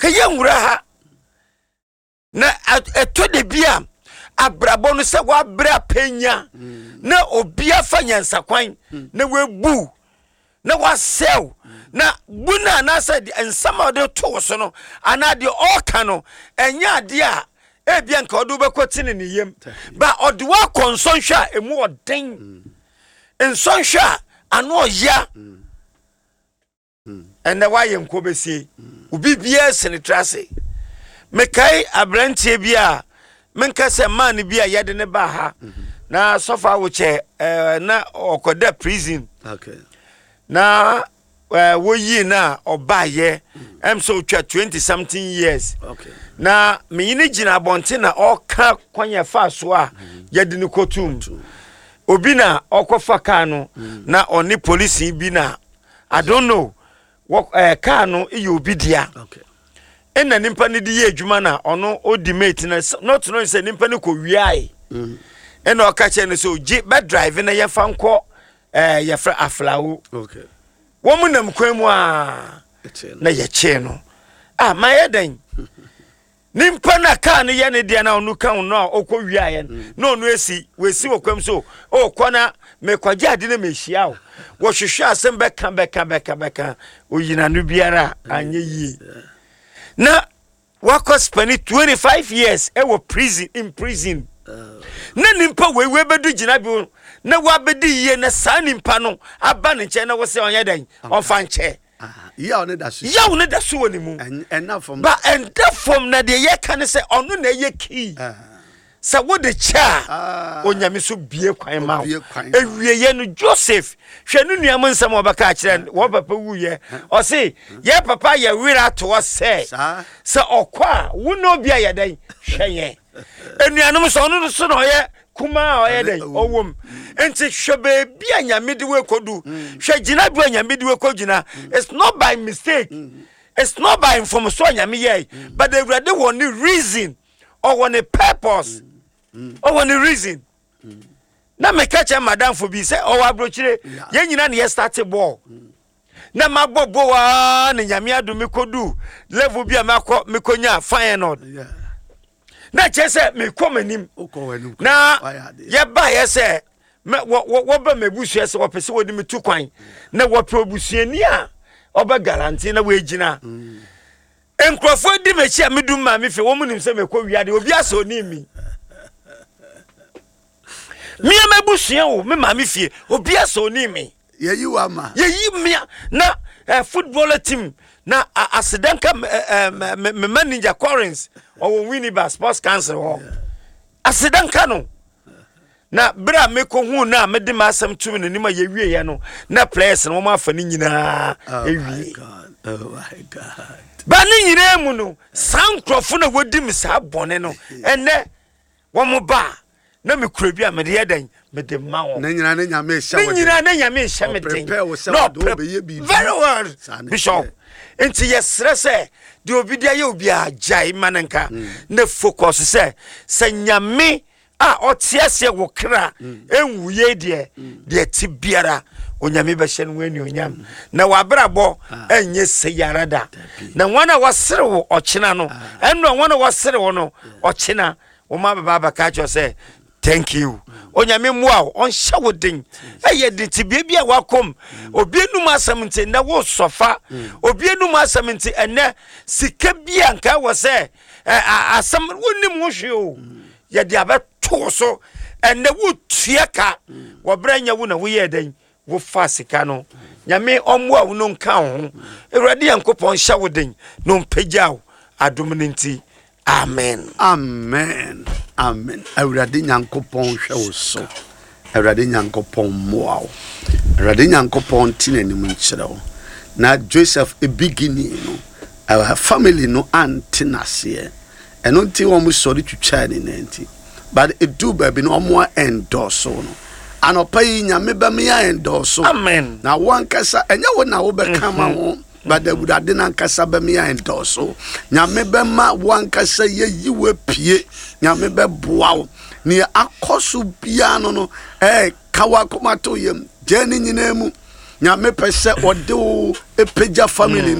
kaya nwura ha na eto de bia abrabo no se wa bra penya na obia fa nyansakwan na webu na wasew na buna na said ensama de to so no ana de oka no enya de a ebia nka odo bekoti ne yem ba odo wa konsonhwa emu oden ensonhwa ano ya ene wa ye nko besie obi bia senitrase mekai abrantie bia menka se man bia yede ne ba ha na sofa wo che na okoda prison okay na wo yi na obaye em so twa 20 something years okay na me yini gina bonte na oka kwanya fa so a yede ne kotum obi na okofa ka no na oni police bi na I don't know what car no e obi dia okay ena nimpa ne di ye adwuma na ono odimate na not no say nimpa ne ko wiai ena oka che ne so ji be drive na ye fa nko ye fra aflawo okay wo mu nam kwan mu a na ye che no ma ye den nimpa na car ne ye ne dia na onu kan no okọ wiai no onu esi we si wo kwam so o kona me kwaje ade na me hia wo wo hwehwe asem beka oyina no biara anye yi na wako spend 25 years in prison na nimpa we bedu gina bi na wa bedi ye na sa nimpa no aba ne nche na wo se onye dan onfa nche ya one da so woni mu enough from ba enough from na de ye kan se onu na ye ki sa wo de cha onyame so bie kwan ma ewie ye no Joseph hwe no nuam nsam obaka kire wo papa wuye o se ye papa ye wira to say se okwa wo no bia ye dan hweye enuanom so no so no ye kuma o ye dan owom enti hwe be bia nyame de we kodu hwe gina bia nyame de we kodina it's not by mistake it's not by information nyame ye but they ready one reason or one purpose or one reason na me catch madam for be say o abrochire ye nyina na ye start ball na mabobo wa na nyame adumi kodu level bia me konya final na chese me komanim na ye ba ye say wo ba mebusu ye say wo pese wodi me tu kwan na wo pe obusuani a oba guarantee na we gina enkrofo di me chia medum ma me fe wo munim se me ko wiade obi asa oni mi me mabusua wo me ma me fie obi asa oni mi ye yi wa ma ye yi me na football team na asidanka me manager Collins o Winneba Sports Council ho asidanka no na bra me ko hu na me de ma asam tum ne nima ye wie ye no na players no ma afa ni nyina ewie oh my god ba ni nyina mu no sankrofo na wodi mi sa bone no ene wo mo ba na me kura bi a me de yedan me de ma wo na nyina na nyame hya wo nyina na nyame hya me den no very well bishop enti yesre se de obi dia ye obi ajai mananka na focus se nyame a otiase wo kra enwuye de ti biara onyame be hye no ani onyam na wabrabo enye seyarada na wana wasere wo ochina no eno wana wasere wo no ochina wo ma baba ka cho say thank you onyame muawo on shawodin eye de ti bia wakom obienum asamnti na wo sofa obienum asamnti ene sika bia nka wo say asam wonim wo hwe o ye de abeto so ene wo tuaka wo branya wo na wo ye den wo fa sika no nyame omwa wo no nka ho ewrade yankopon shawodin no mpagyaw adom nti amen amen amen ewrade yankopon hwe wo so ewrade yankopon moaw ewrade yankopon tinanim nkyerɛw na Joseph a beginning no our family no antinase eno nti wo mo sori twitwa ni nanti but edu baby no mo endorse no anopai nyame ba me ya endorse amen na wankasa enya wo na wo be kama ho but the would na nkasa ba me ya endorse nyame ba ma wankasa ye yiwe pie nyame be boa ni akoso bia no kawa komato yem jeni nyina mu nyame pese ode o epeja family no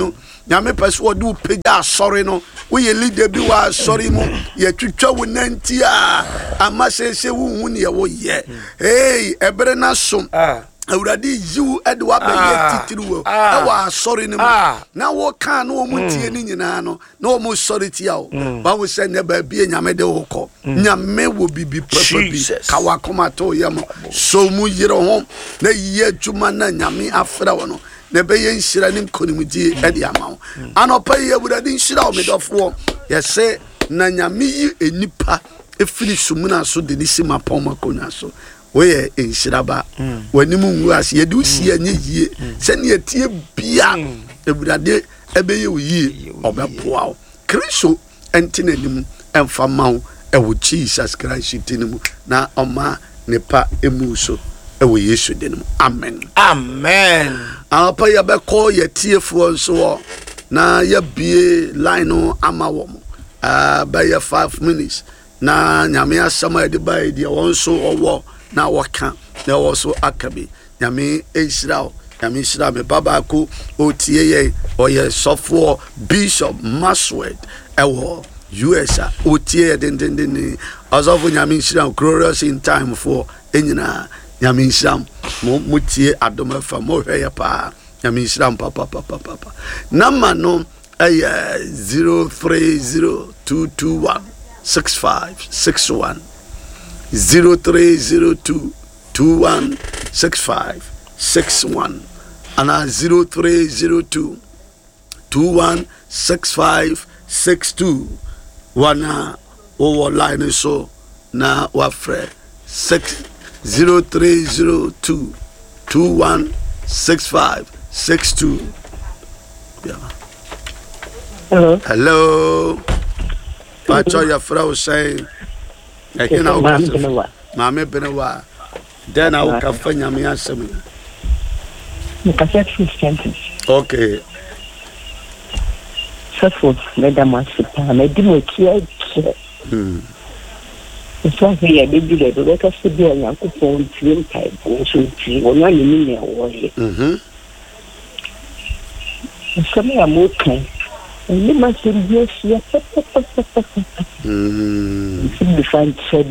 nyame pese wo do pagya asɔre no wo ye leader bi wa asɔre mu ye twitwa wo nanti a amasese wo hu ne ye wo ye ebere na som awurade yiw ede wa be ye titiriwo e wa asɔre ne mu na wo kan no mu tie ni nyina no na wo mu sɔre tia wo ba wo se ne ba bi nyame de wo kɔ nyame wo bibi papa bi ka wa koma to ye mo so mu yire ho na ye adwuma na nyame afra wo no na be ye nhira nim konimdie ede ama wo anopa ye awurade nhira wo medofo ye se na nyame yi enipa efiri sumuna so de ni sima poma konya so we enshiraba wani mu nwas ye du si anye yie se ne etie bia awurade ebeye wo yie obepoa wo kristo entinanim emfama wo wo Jesus Christ tinimu na oma nepa emu so wo Yesu denim amen amen apa ya be call ye tiefo nso na ya bie line no ama wo by 5 minutes na nyame asama de by de won so owo na waka na wo so akabi nyame Israel nyame Israel me baba ko otie ye oye sofo Bishop Maswed ewo US otie den azofo nyame Israel glorious in time for enyina nyame Israel mo tie adoma fa mo hwe pa nyame Israel papa number no 0302216561 0302216561 and 0302216562 wana over line so na wafre 0302216562 hello Pacho your frau say Mame Benewa. Then I will come me answer me. Okay. So for Madam Masipa, I didn't care. It's not here, baby, the letter to be a young phone, dream type, also, or 1 million away. Some are more kind. And you must be yes, find said,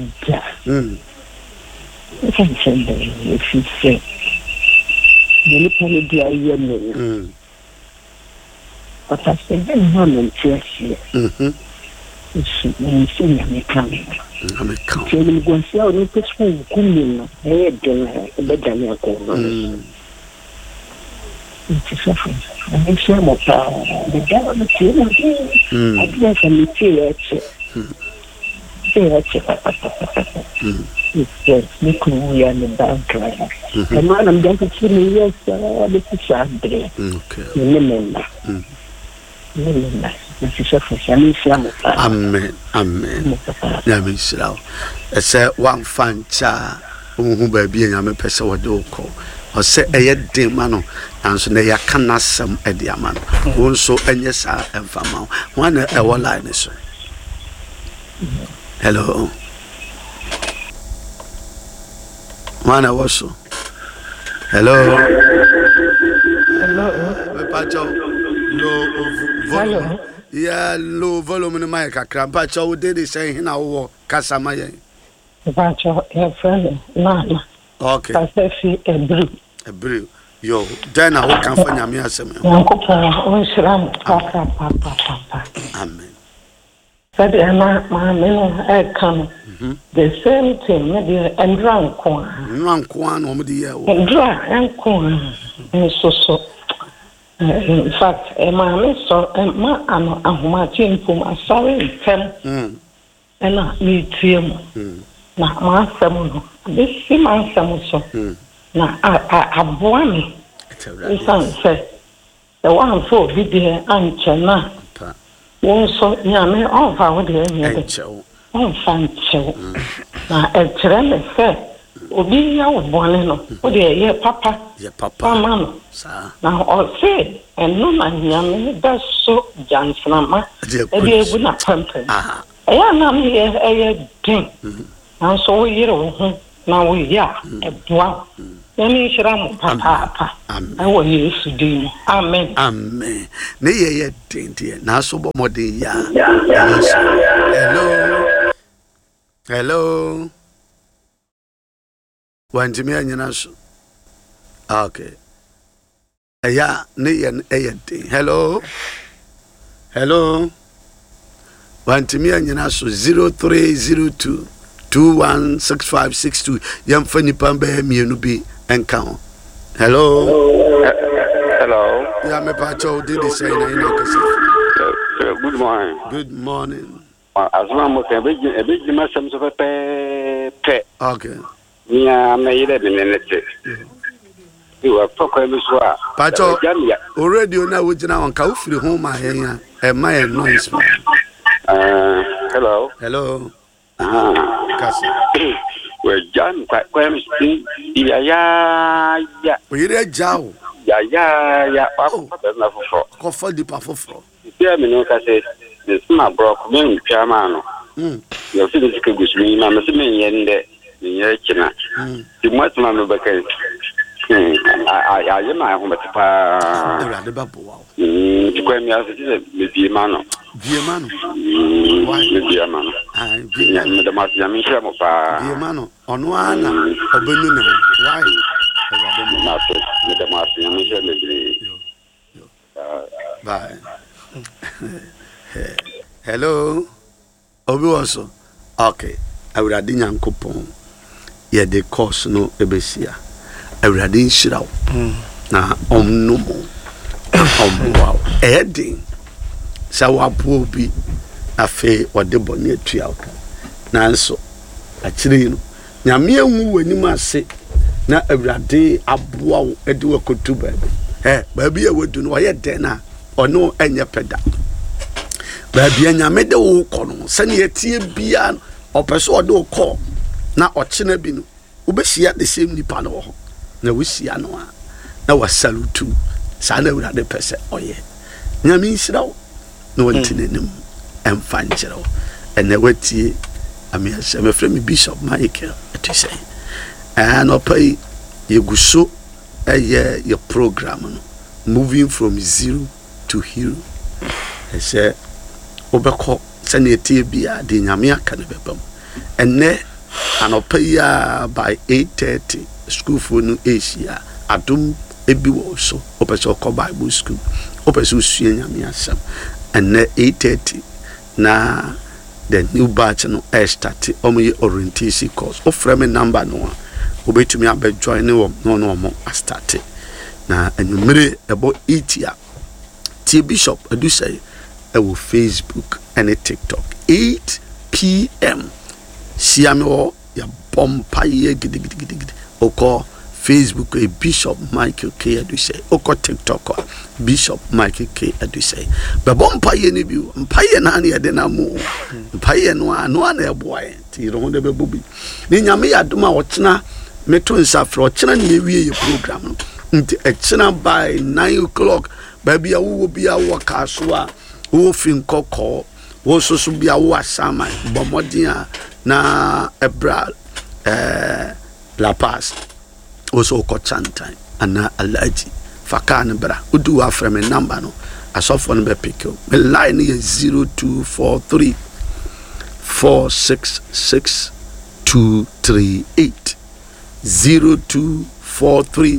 if you say, you look at it, but I said, then, Mom, yes, it's coming. I'm going to see how you put me, head, the it's suffering. I'm sure more power. The devil is here. I guess I'm the tear. Yes, we are in the bank. And when I'm going to see me, yes, this is Andre. Okay. Remember. Amen. Amen. Amen. I said, one fan cha, who baby and I'm a person with doko. Or say a day man, and so they cannot some a diamond. One so and yes, I am from one hour line. Hello. One hour so. Hello. Hello. Low volume. Yeah, low volume in the mic. Pacho did it say in our Casamaya. Pacho, your friend, Nana. Okay. I say a brew. Yo, then I will come for Yamia. Amen. Said Emma, my men come. The same thing, maybe and drunk corn. Drunk one, or the and dry and corn. And so. In fact, my mister and my team for my sorry, and I need him. Now, my family, this is my family. Now, I bore me. The son said, the one for video and China. One so near me off our day, on Fancho. Now, a tremor said, Obi ya woneno o de ye papa mama na o se eno na nyame da so jansnama e de egu na pampa ya na me ye din na so wo yire wo ho na wo ya ebua Yami shiramu papa. I want you to do. Amen. Amen. Ne ye tinti na so bo modin ya. Hello. Wantimi anyina so. Okay. Aya ne ye tin. Hello. Wantimi anyina so 0302 216562 yamfani pamba mienu bi enka. Hello. Yeah, me pacho did the say na ina kase. Good morning. Good morning. Asma mo se e be jima sam so pe. Okay. Nya me yire de nenete. Iwa poko mi so a. Pacho already na wo jina won ka ufiri ho ma yen ya. E ma yen noise. Hello. Kase. We John kwa mi ya. We yire jao. Ya ako na fofo. Ko fa di pa fofo. Bia me no ka se the small broke men chama no. You see this ke gusumi na me se me yende me ye kina. Ti mo tuma me ba kai. Aye ma ho metipa. Ewrade ba bo wa. Ti kwa mi aso ti me bi ma no. Bi ma no. Why me bi ma no. Ah, bi me da ma ya mi hwe mo pa. Bi ma no. Ono ana obenu ne. Why? Bye. Hello. Obi also. Okay. Awurade nyankopon. Ye de course no ebesia. Awurade nshiraw. Na omnumo. Omwaw. Edin. Sa wapo bi afe wode boni atua oka. Nanso akire no. Nyame anwu wani ase. Na Awurade aboa wo edi wakotu baabi baabi awodu no ye den na ono enye peda baabi anyame de wo kɔ no sane yetie bia opeso ode wo kɔ na ɔkyena bi no wobɛhia the same nipa no ho na wosia no a na wasalutu sa na Awurade pese ɔyɛ nyame nsira wo na wantinenim emfa nkyerɛ wo ene watie amiasɛ mefrɛ me Bishop Michael etisɛ and pay yeguso your program moving from zero to hero. I say obeko sanete bia de nyame aka ne bebam enne anopa by 8:30 school for no Asia adum ebi wo so opeso ko Bible school opeso sua nyame asam enne 8:30 na the new batch no start omo orientation course ofre me number no obetumi abe join wo no mo start na enumere ebo etia ti Bishop adu say e wo Facebook and TikTok 8 p.m. siame wo ya bompa ye gidigidi oko Facebook e Bishop Michael K adu say oko TikTok Bishop Michael K adu say be bompa ye ne bi mpa ye na ne de na mo mpa ye no na ebo aye ti ro de be bobi ni nyame ya doma wo tena meto nsafro kyena ne wie ye program no nti kyena by 9 o'clock baby awo bia wo kaso a wo fin kokko wo soso bia wo asama bomodin na ebra La Paz also ko chantan ana alaji fakane bra udu afre me number no asofo no be pick me line is 0243 466 238 0243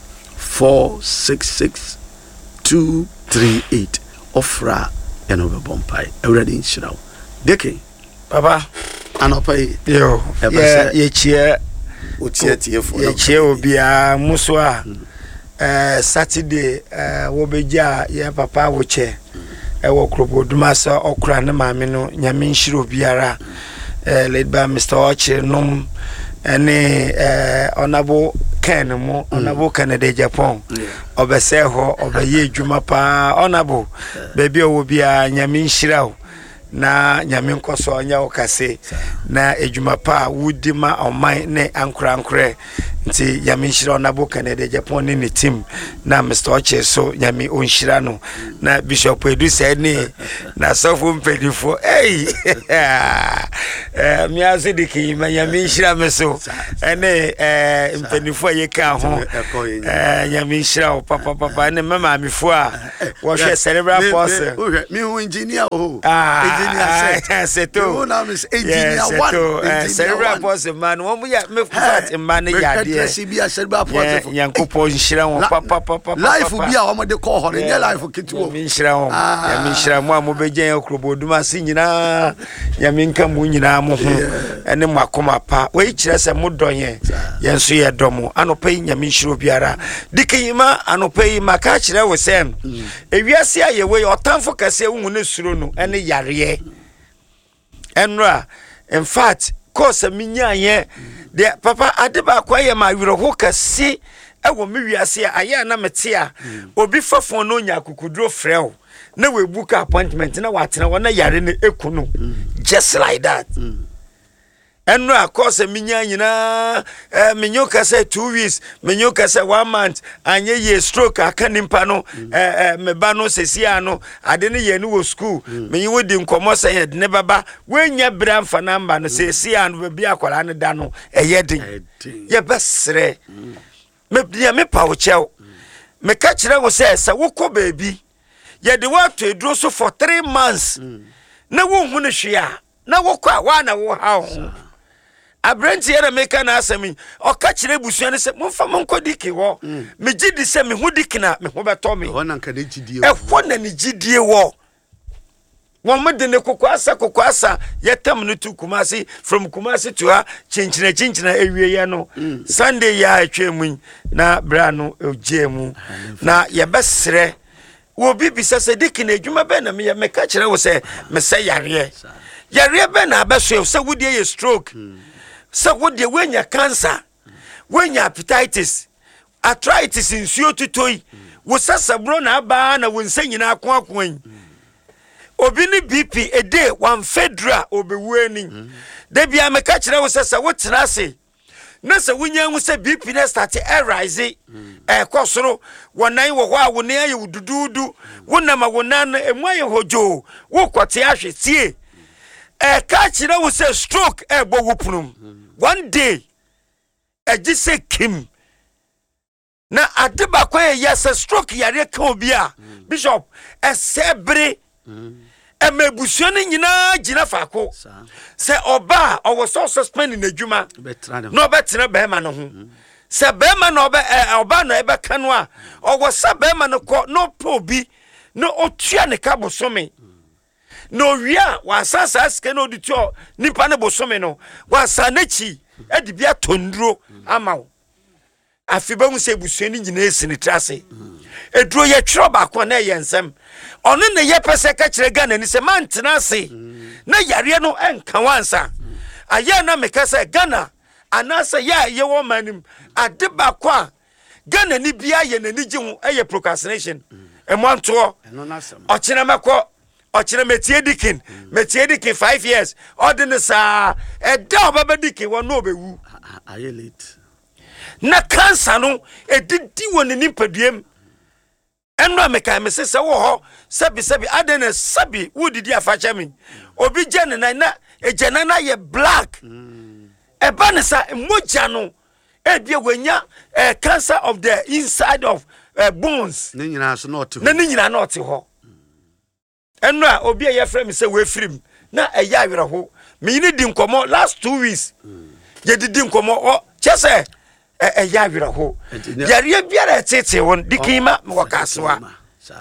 466 238 ofra eno be bompai already nshiraw deke baba anopai yo ye chie otietiefo ye chie obia muso a Saturday wo beja ye papa wo che wo kroboduma sa okra ne maame no nyame nshiro biara led by Mr. Oche nom ene onabo ken mo onabo Canada Japan obese ho obaye dwuma pa onabo baby owo bia nyame nshira na nyame nkoso nya okase na edwuma pa wudima oman ne ankra nti nyame nhyira na bo Canada Japan ne team na Mr. Oche so nyame onhyira no na Bishop Edu said ne na sofo mpedifo mi aso de ki ma nyame nhyira me so ene mpedifo yeka ho nyame nhyira papa ne mama mefo a wo hwe cerebral palsy mi hu engineer engineer set to engineer one cerebral palsy man wo mu ya me fat man ya de cerebral palsy Nyankopon nhyira wo papa life bi a wo de call ho ne life kitiwo mi nhyira wo ya mi nhyira mo amobegyan akroboduma si nyina ya mi nka mu nyina mo ho ene makoma pa we kire se mo donye yenso ye domo anopai nyame nhyira biara dikiyima anopai maka kire wo sem ewiase ayewe otamfo kase hu ne suro no ene yare enra in fact course minyaye de papa adeba kwaye ma wiroho kase ewo mi wiase aye na mete a obi fafon no nya kukudro freo na we book appointment na watena wona yare ne ekunu just like that enno akose minya nyina menyo kase 2 weeks menyo kase 1 month anye ye stroke aka nimpa no meba no sesia no ade ne ye ne wo school menyi wodi nkomo se ne baba wenya bramfa number no sesia no bia akwara ne da no eyedin ye besre me pa wo chew me ka kire wo se wokọ baabi ye de wa to eduro so for 3 months na wo hu ne hwea na wokọ a wa na wo ha ho abrenti era meka na asemi o ka kire busuan ne se momfa monkodiki wo me gidi se me hudiki na me ho beto me wona nka ne gidie ho na ne gidie wo won me de ne kokwasa yetam no tu Kumasi from Kumasi to ha chinchina ewie ye no Sunday ya atwemu na bra no ogiemu na ye besre wo bibisa se diki na adwuma be na me meka kire wo se me se yare be na abeso se wodie ye stroke so what the wenya cancer wenya hepatitis arthritis insuo tutoi wo sasa bro na aba na wonsa nyina akon obi ni BP ede wan fedra obeweni de bia meka kire wo sasa wotena ase na se wonya hu se BP na start rise kosoro wonan wo ho a woni aye wudududu wonama wonan emu aye hojo wo kwate ahwe tie ka kire wo se stroke bo wupnum one day ejise kim na adeba kwaye yes stroke yare ka obi a bishop esebre emebusuane nyina gina fako se oba owo so suspend na adwuma no betre be ma no ho se be ma no oba no ebe kanu a owo se be ma no ko no probi no otua ne ka bosome no wia wasasa aske no dituo nipa ne bosome no wasa nachi edi bia tonduro amawo afiba hu se busuani nyina esini trase eduro ye twro ba ko na ye nsem ono ne ye pese ka kire Ghana ni se mantena ase na yare no enka wansa aya na meka se Ghana anasa ya ye wo manim ade ba ko a Ghana ni bia ye nani gi hu eye procrastination emonto ochina meko ochire metie dikin 5 years ordinary sa eda obaba dikin wo no obewu aye late na cancer no edidi woni nipaduem enno meka mesese wo ho sabi adene sabi wudidi afacha mi obi gene na ejana na ye black eba ne sa moja no ebie wanya cancer of the inside of bones ne nyina so not na ne nyina not ho enno a obi ye frem se we firim na eya aweraho me ni di nkomo last 2 weeks ye didi nkomo o chese eya aweraho yare biara tete won dikima me wakasoa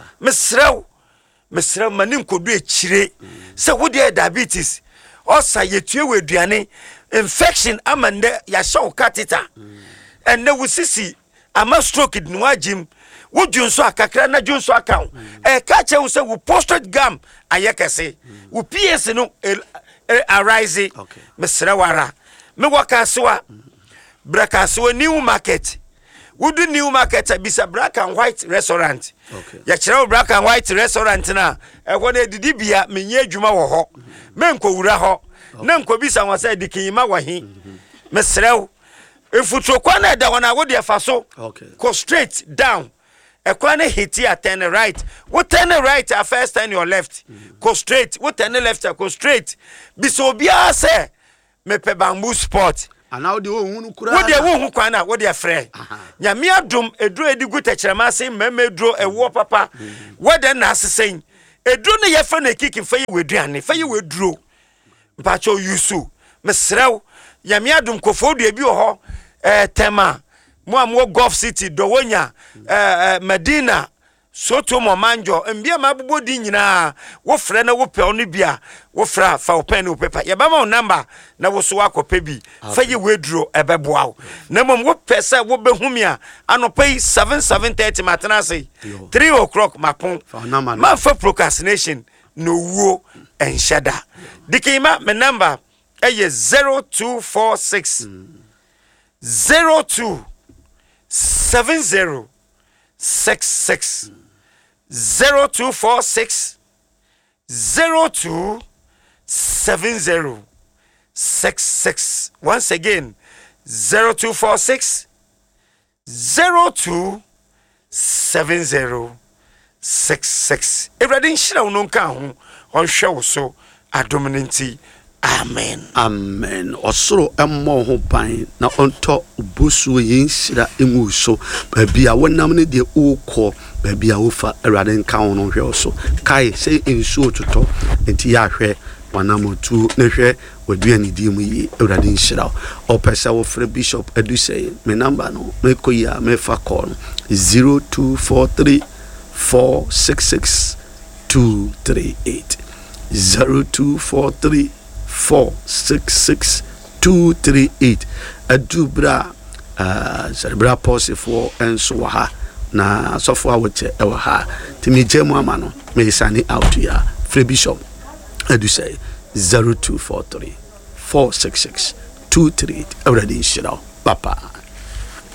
mesrew mani nkodu ekire se wode diabetes osa yetue weduane infection amande ya show catheter enne wusisi ama stroke dinu agim wujunso akakra na junso account ka che wo se wo prostate gum ayekese wo PS no arise mesrewara me wakasoa brakasoa new market wudu new market bisa black and white restaurant ya kire black and white restaurant na wo na didi bia menye adwuma wo ho menko wura ho na nko bisa won say dikiyima wo he mesrew Mfuturo kwa na da wana wo de fa so. Okay. Go straight down. Ekwa na hit here turn right. Wo turn right at first turn your left. Go straight. Wo turn left go straight. Biso bia say me pe bamboo sport. Ana wo de wo hunu kura. Wo de wo hu kwa na wo de frɛ. Nyame adom eduro edigu tekyerema se meme eduro ewo papa. Wo de na asesen. Eduro ne ye fa na kiki fa yi weduane, fa yi weduro. Mpacho yusu. Mesrew Nyame adom kofo de bi ho tema mo Gulf City Dowonya Medina Soto Momanjo mbia mabubo di nyina wo frɛ na wo pɛ ono bia wo fra fa wo pen wo paper ye ba ma number na wo so akɔpɛ bi fa ye weduro ebeboa wo na mom wo pɛ sɛ wo behumia anopai 7:30 matena sei 3 o'clock mapon ma fa procrastination no wuo enhyada dikima me number eye 0246 02 70 66 0246 02 70 66. Once again 0246 02 70 66. Everything shira unonka ho on hwe so adominanti. Amen. Amen. Osoro emmo ho ban na onto obosuo yinshira emu so baabi a wonam ne de ukọ baabi a wofa awrade nka ho no hwe so kai say ensuo toto enti ya hwe wanamotu ne hwe waduani di mu yi awrade nshira opese wo frɛ Bishop Edusei me number no me koya me fa call 0243 466 238 0243 466-238 adubra cerebral palsy for enso ha na sofo awoche ewa ha timi jemu amano me sani out ya free Bishop Edusei 0243 466 238 already shira papa.